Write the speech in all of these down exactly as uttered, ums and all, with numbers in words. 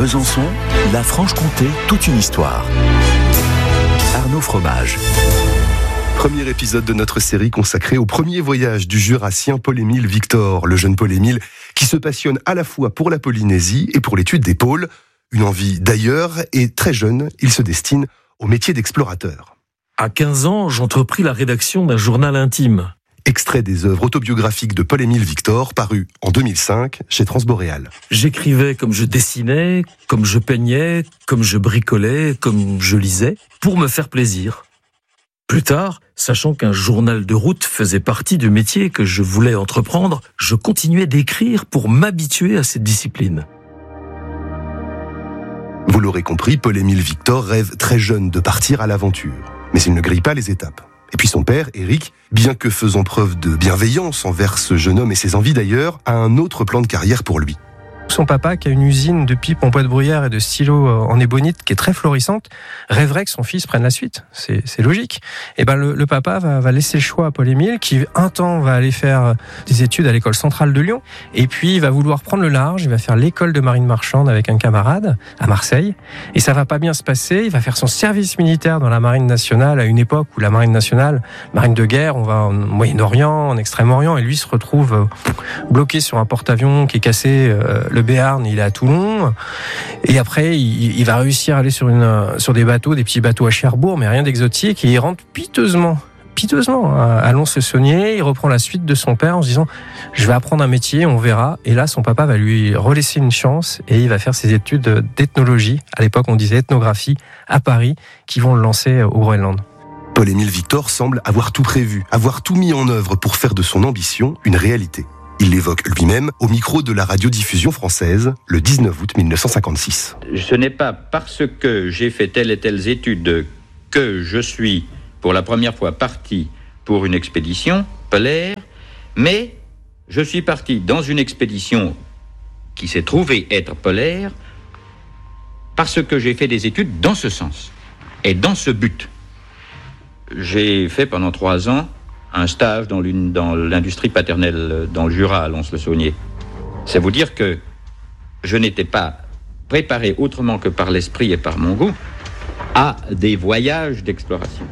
Besançon, la Franche-Comté, toute une histoire. Arnaud Fromage. Premier épisode de notre série consacrée au premier voyage du Jurassien Paul-Émile Victor, le jeune Paul-Émile qui se passionne à la fois pour la Polynésie et pour l'étude des pôles. Une envie d'ailleurs, et très jeune, il se destine au métier d'explorateur. À quinze ans, j'entrepris la rédaction d'un journal intime. Extrait des œuvres autobiographiques de Paul-Émile Victor, paru en deux mille cinq chez Transboréal. J'écrivais comme je dessinais, comme je peignais, comme je bricolais, comme je lisais, pour me faire plaisir. Plus tard, sachant qu'un journal de route faisait partie du métier que je voulais entreprendre, je continuais d'écrire pour m'habituer à cette discipline. Vous l'aurez compris, Paul-Émile Victor rêve très jeune de partir à l'aventure. Mais il ne grille pas les étapes. Et puis son père, Éric, bien que faisant preuve de bienveillance envers ce jeune homme et ses envies d'ailleurs, a un autre plan de carrière pour lui. Son papa, qui a une usine de pipes en bois de bruyère et de stylos en ébonite qui est très florissante, rêverait que son fils prenne la suite. C'est, c'est logique. Et ben le, le papa va, va laisser le choix à Paul-Émile, qui un temps va aller faire des études à l'école centrale de Lyon, et puis il va vouloir prendre le large. Il va faire l'école de marine marchande avec un camarade à Marseille, et ça va pas bien se passer. Il va faire son service militaire dans la marine nationale à une époque où la marine nationale, marine de guerre, on va en Moyen-Orient, en Extrême-Orient, et lui se retrouve bloqué sur un porte-avions qui est cassé. Euh, le Béarn, il est à Toulon, et après il, il va réussir à aller sur, une, sur des bateaux, des petits bateaux à Cherbourg, mais rien d'exotique, et il rentre piteusement, piteusement à Lons-le-Saunier. Il reprend la suite de son père en se disant je vais apprendre un métier, on verra, et là son papa va lui relaisser une chance, et il va faire ses études d'ethnologie, à l'époque on disait ethnographie, à Paris, qui vont le lancer au Groenland. Paul-Émile Victor semble avoir tout prévu, avoir tout mis en œuvre pour faire de son ambition une réalité. Il l'évoque lui-même au micro de la radiodiffusion française le dix-neuf août mille neuf cent cinquante-six. Ce n'est pas parce que j'ai fait telles et telles études que je suis pour la première fois parti pour une expédition polaire, mais je suis parti dans une expédition qui s'est trouvée être polaire parce que j'ai fait des études dans ce sens et dans ce but. J'ai fait pendant trois ans un stage dans, l'une, dans l'industrie paternelle dans le Jura, à Lons-le-Saunier. C'est vous dire que je n'étais pas préparé autrement que par l'esprit et par mon goût à des voyages d'exploration.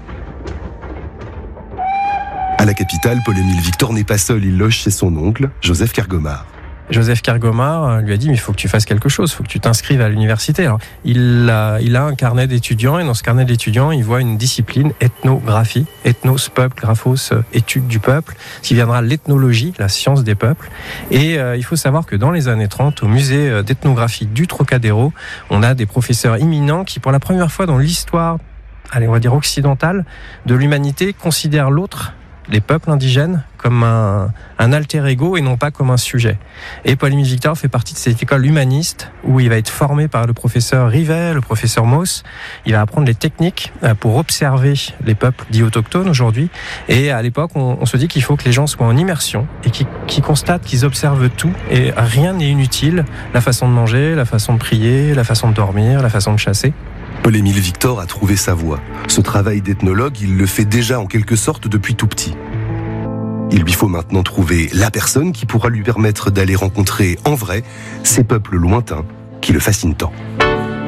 À la capitale, Paul-Émile Victor n'est pas seul, il loge chez son oncle, Joseph Kergomar. Joseph Kergomar lui a dit mais il faut que tu fasses quelque chose, il faut que tu t'inscrives à l'université. Alors, il a, il a un carnet d'étudiants, et dans ce carnet d'étudiants, il voit une discipline ethnographie, ethnos, peuple, graphos, étude du peuple, qui viendra l'ethnologie, la science des peuples. Et euh, il faut savoir que dans les années trente, au musée d'ethnographie du Trocadéro, on a des professeurs éminents qui, pour la première fois dans l'histoire, allez, on va dire occidentale, de l'humanité, considèrent l'autre, les peuples indigènes, comme un, un alter ego et non pas comme un sujet. Et Paul-Émile Victor fait partie de cette école humaniste où il va être formé par le professeur Rivet, le professeur Mauss. Il va apprendre les techniques pour observer les peuples dits autochtones aujourd'hui. Et à l'époque, on, on se dit qu'il faut que les gens soient en immersion et qu'ils, qu'ils constatent qu'ils observent tout et rien n'est inutile. La façon de manger, la façon de prier, la façon de dormir, la façon de chasser. Paul-Émile Victor a trouvé sa voie. Ce travail d'ethnologue, il le fait déjà en quelque sorte depuis tout petit. Il lui faut maintenant trouver la personne qui pourra lui permettre d'aller rencontrer en vrai ces peuples lointains qui le fascinent tant.